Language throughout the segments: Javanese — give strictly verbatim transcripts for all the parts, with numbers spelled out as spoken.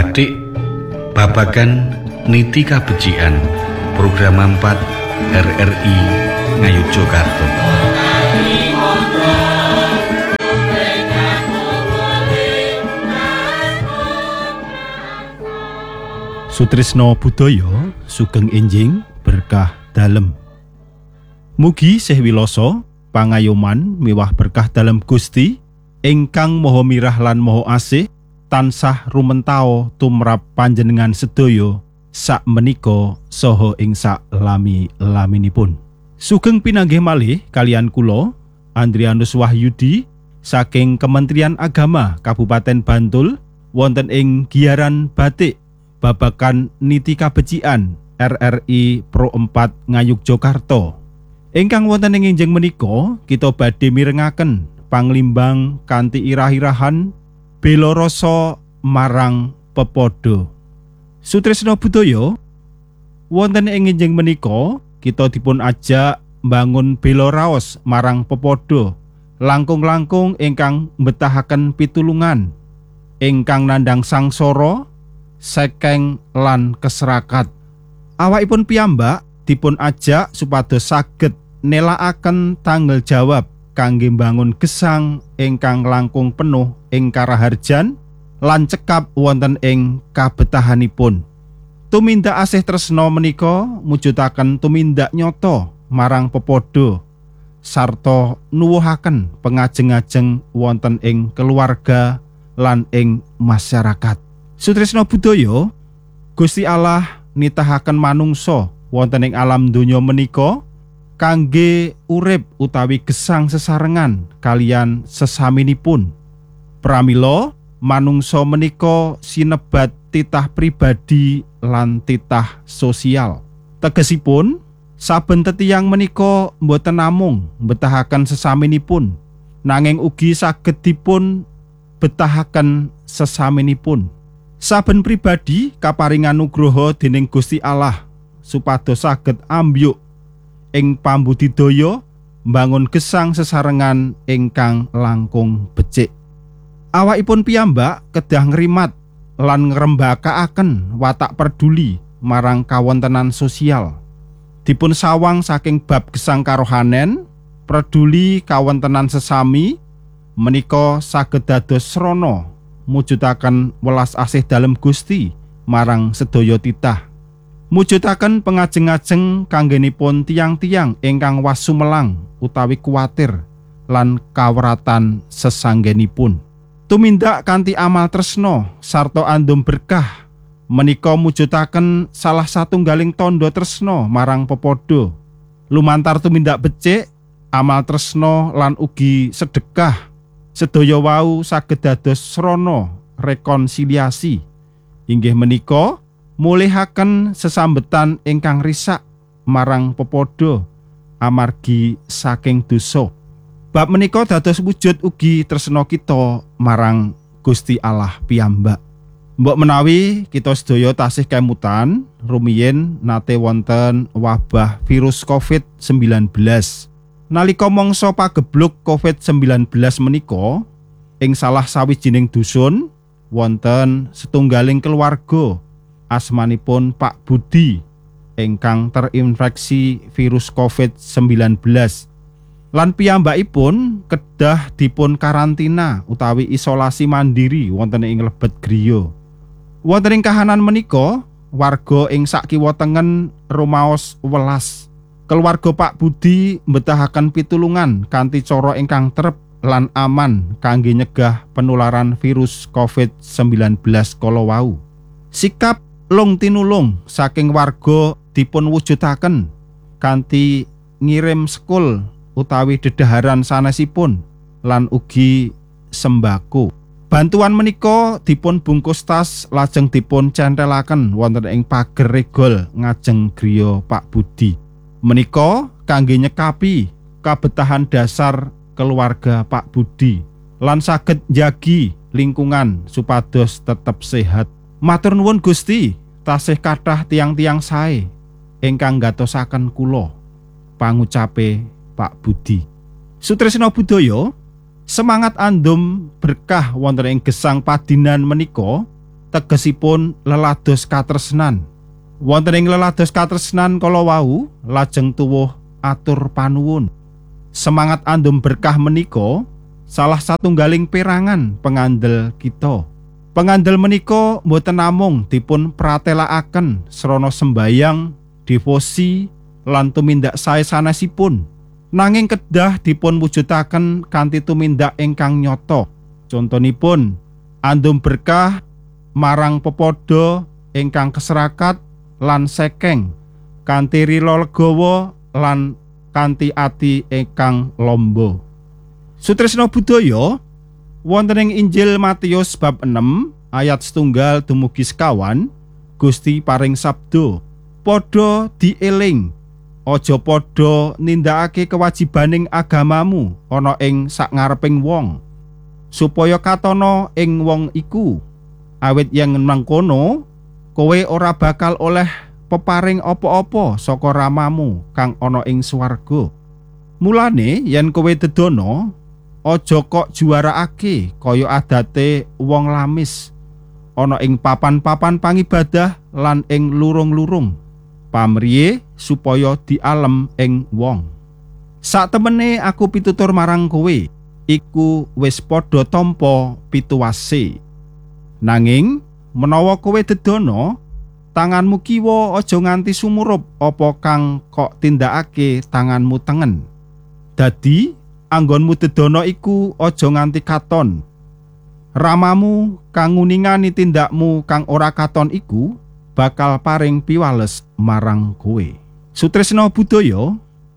Batik babagan niti kabecikan program empat R R I Ngayogyakarta. Sutrisno budaya sugeng enjing berkah dalem. Mugi Sih Wiloso pangayoman miwah berkah dalem Gusti ingkang Maha Mirah lan Maha Asih tansah rumentao tumrap panjenengan sedaya sak menika saha ing sak lami-laminipun. Sugeng pinanggih malih kalian kula Andrianus Wahyudi saking Kementerian Agama Kabupaten Bantul wonten ing Giyaran Batik babagan niti kabecikan R R I Pro empat Ngayogyakarta. Ingkang wonten ing enjing menika kita badhe mirengaken panglimbang kanthi irah-irahan bela rasa marang pepodo. Sutrisno budaya wonten ing enjing menika kita dipun ajak mbangun bela raos marang pepodo langkung-langkung ingkang mbetahaken pitulungan ingkang nandhang sangsara sekeng lan keserakat. Awakipun piyambak dipun ajak supados saged nelakaken tanggal jawab kangge mbangun gesang ingkang langkung penuh ing karaharjan lan cekap wonten ing kabetahanipun. Tumindak asih tresna menika mujudaken tumindak nyata marang pepodo sarta nuwuhaken pengajeng-ajeng wonten ing keluarga lan ing masyarakat. Sutrisno budaya Gusti Allah nitahaken manungsa wonten ing alam donya menika kangge urip utawi gesang sesarengan kalian sesaminipun. Pramila manungsa menika sinebat titah pribadi lan titah sosial. Tegesipun saben tetiyang menika boten namung betahaken sesaminipun nanging ugi saged dipun betahaken sesaminipun. Saben pribadi kaparingan nugroho dening Gusti Allah supados saged ambyuk ing pambudidaya mbangun gesang sesarengan ingkang langkung becik. Awakipun piyambak kedah ngrimat lan ngrembakakaken watak peduli marang kawontenan sosial. Dipun sawang saking bab gesang karohanen, peduli kawontenan sesami menika saged dados srana mujudaken welas asih dalem Gusti marang sedaya titah. Mujudaken pengajeng-ajeng kanggenipun tiang-tiang ingkang wasumelang utawi kuwatir lan kawratan sesanggenipun. Tumindak kanthi amal tresna sarta andum berkah menika mujudaken salah satunggaling tandha tresna marang pepodo. Lumantar tumindak becik, amal tresna lan ugi sedekah sedaya wau saged dados srana rekonsiliasi. Inggih menika mulihaken sesambetan ingkang risak marang pepodo amargi saking dosa. Bab menika dados wujud ugi tresna kita marang Gusti Allah piyambak. Mbok menawi kita sedaya tasih kemutan rumiyin nate wonten wabah virus covid sembilan belas. Nalika mangsa pagebluk covid sembilan belas menika ing salah sawijining dusun wonten setunggaling keluarga asmanipun Pak Budi ingkang terinfeksi virus covid sembilan belas lan piyambakipun kedah dipun karantina utawi isolasi mandiri wonten ing lebet griya. Wonten ing kahanan menika warga ing sakiwa tengen rumaos welas. Keluarga Pak Budi mbetahaken pitulungan kanthi cara ingkang trep lan aman kangge nyegah penularan virus covid sembilan belas kala wau. Sikap lung tinulung saking warga dipun wujudaken kanthi ngirim sekul utawi dedaharan sanesipun lan ugi sembako. Bantuan menika dipun bungkus tas lajeng dipun centelaken wonten ing pager regol ngajeng griya Pak Budi. Menika kangge nyekapi kabetahan dasar keluarga Pak Budi lan saged njagi lingkungan supados tetep sehat. Matur nuwun Gusti, tasih kathah tiang-tiang sae ingkang ngatosaken kula. Pangucape Pak Budi. Sutrisno budaya semangat andum berkah wonten ing gesang padinan menika tegesipun lelados katresnan. Wonten ing lelados katresnan kala wau lajeng tuwuh atur panuwun. Semangat andum berkah menika salah satunggaling perangan pengandel kita. Pengandel menika boten namung dipun pratelakaken srana sembayang, devosi lan tumindak sae sanesipun, nanging kedah dipun wujudaken kanthi tumindak ingkang nyata. Contonipun andum berkah marang pepodo ingkang keserakat lan sekeng kanthi rila legawa lan kanthi ati ingkang lomba. Sutresna budaya wonten ing Injil Matius bab enam ayat setunggal dumugi sekawan, Gusti paring sabda, "Padha dieling, aja padha nindakake kewajibaning agamamu ana ing sakngareping wong, supaya katono ing wong iku. Awit yen mangkono, kowe ora bakal oleh peparing apa-apa saka Ramamu kang ana ing swarga. Mulane yen kowe dedono, aja kok juaraake kaya adate wong lamis ana ing papan-papan pangibadah lan ing lurung-lurung, pamriye supaya dialem ing wong. Saktemene aku pitutur marang kowe, iku wis padha tampa pituwase. Nanging menawa kowe dedono, tanganmu kiwa aja nganti sumurup apa kang kok tindakake tanganmu tengen. Dadi anggonmu dedono iku aja nganti katon. Ramamu kang nguningani tindakmu kang ora katon iku bakal paring piwales marang kowe." Sutresna budaya,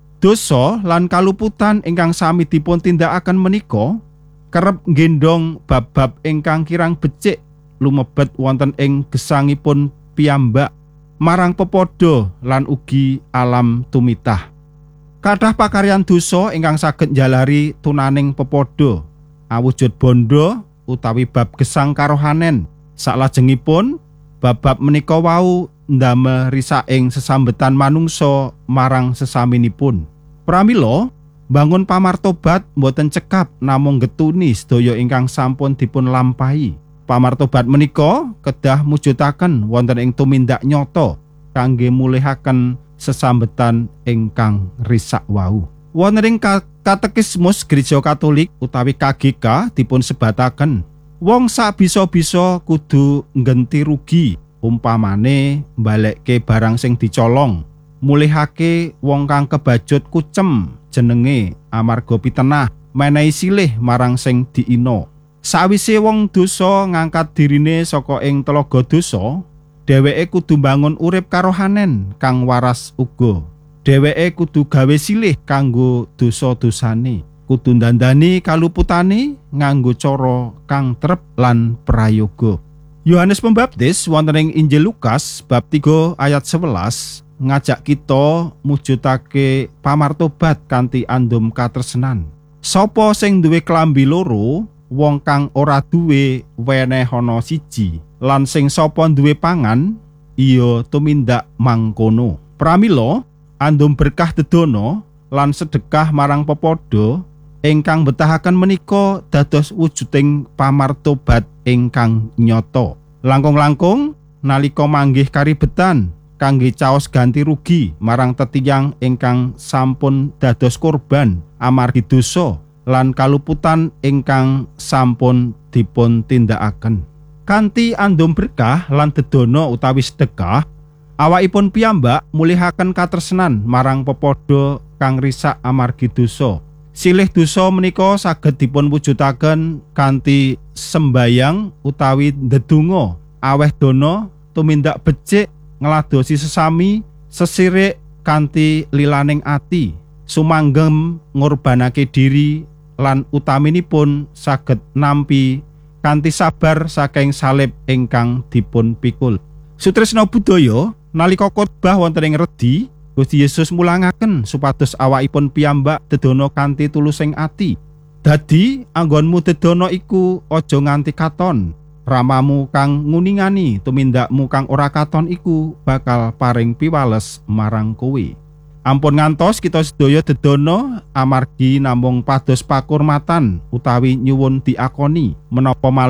dosa lan kaluputan ingkang sami dipun tindakaken menika kerep nggendong bab-bab ingkang kirang becik lumebet wonten ing gesangipun piyambak marang pepodo lan ugi alam tumitah. Kathah pakaryan dosa ingkang saged njalari tunaning pepodo, awujud bondo utawi bab gesang karohanen. Saklajengipun bab-bab menika wau ndamel risaking sesambetan manungsa marang sesaminipun. Pramila bangun pamartobat boten cekap namung getuni sedaya ingkang sampun dipun lampahi. Pamartobat menika kedah mujudaken wonten ing tumindak nyata kangge mulihaken sesambetan ingkang risak wau. Wonten ing Katekismus Gereja Katolik utawi K G K dipun sebataken, wong sak bisa-bisa kudu nggenti rugi, umpamane mbalekke barang sing dicolong, mulihake wong kang kebajut kucem jenenge amarga pitenah, menehi silih marang sing diina. Sawise wong dosa ngangkat dirine saka ing telaga dosa, dheweke kudu mbangun urip karohanen kang waras uga. Dheweke kudu gawe silih kanggo dosa-dosane, kudu ndandani kaluputane nganggo cara kang trep lan prayoga. Yohanes Pembaptis wonten ing Injil Lukas bab tiga ayat sewelas ngajak kita mujudake pamartobat kanthi andum katresnan. Sapa sing duwe klambi loro, wong kang ora duwe wenehana siji, lan sing sapa duwe pangan, iya tumindak mangkono. Pramila andum berkah dedono lan sedekah marang pepodo ingkang betahaken menika dados wujuding pamartobat ingkang nyata. Langkung-langkung nalika manggih karibetan kangge caos ganti rugi marang tetiyang ingkang sampun dados korban amargi dosa lan kaluputan ingkang sampun dipun tindakaken. Kanthi andum berkah lan dedono utawi sedekah, awakipun piyambak mulihaken katresnan marang pepodo kang risak amargi dosa. Silih dosa menika saged dipun wujudaken kanthi sembayang utawi ndedonga, aweh dana, tumindak becik, ngladosi sesami, sesirik kanthi lilaning ati, sumanggem ngorbanake diri lan utaminipun saged nampi kanthi sabar saking salib ingkang dipun pikul. Sutresna budaya, nalika khotbah wonten ing redi, Gusti Yesus mulangaken supados awakipun piyambak dedono kanthi tulusing ati. Dadi anggonmu dedono iku aja nganti katon. Ramamu kang nguningani tumindakmu kang ora katon iku bakal paring piwales marang kowe. Ampun ngantos kita sedaya dedono amargi namung pados pakurmatan utawi nyuwun diakoni, menapa malih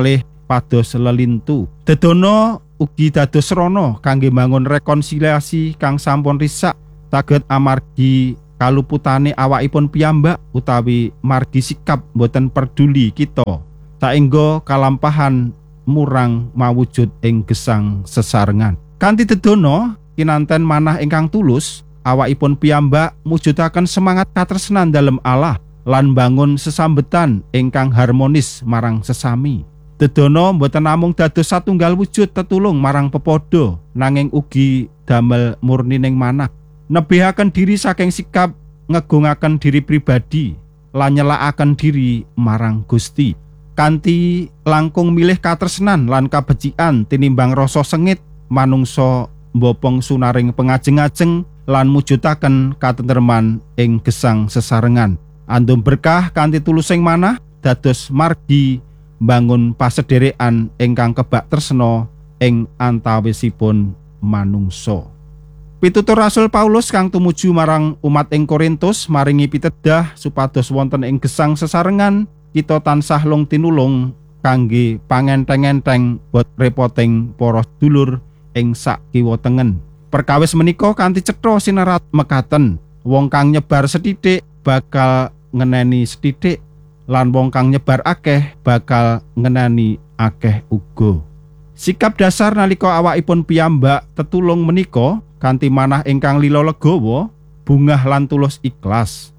pados lelintu. Dedana ugi dados srana kangge mbangun rekonsiliasi kang sampun risak saged amargi kaluputane awakipun piyambak utawi margi sikap boten peduli kita saengga kalampahan murang mawujud ing gesang sesarengan. Kanthi dedana kinanten manah ingkang tulus, awakipun piyambak mujudaken semangat katresnan dalem Allah lan bangun sesambetan ingkang harmonis marang sesami. Dedana boten namung dados satunggal wujud tetulung marang pepodo, nanging ugi damel murnining manah, nebihaken diri saking sikap ngegungaken diri pribadi lan nyelakaken diri marang Gusti. Kanthi langkung milih katresnan lan kabecikan tinimbang rasa sengit, manungsa mbopong sunaring pengajeng-ajeng lan mujudaken katentreman ing gesang sesarengan. Andum berkah kanthi tulusing manah dados margi bangun pasederekan ingkang kebak tresna ing antawisipun manungsa. Pitutur Rasul Paulus kang tumuju marang umat ing Korintus maringi pitedah supados wonten ing gesang sesarengan kita tansah long tinulung kangge pangenteng-enteng bot repoting para dulur ing sak kiwa tengen. Perkawis menika kanthi cetha sinerat mekaten, wong kang nyebar sethithik bakal ngeneni sethithik lan wong kang nyebar akeh bakal ngenani akeh uga. Sikap dasar nalika awakipun piyambak tetulung menika kanthi manah ingkang lila legawa, bungah lan tulus ikhlas.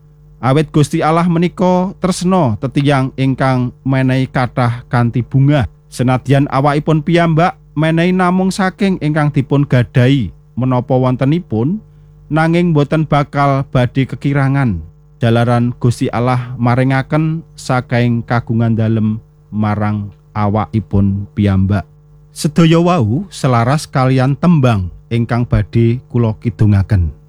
Awit Gusti Allah menika tresna tetiyang ingkang menehi kathah kanthi bungah, senadyan awakipun piyambak menehi namung saking ingkang dipun gadahi menapa wontenipun, nanging boten bakal badhe kekirangan jalaran Gusti Allah maringaken saking kagungan dalem marang awakipun piyambak. Sedaya wau selaras kalian tembang ingkang badhe kula kidungaken.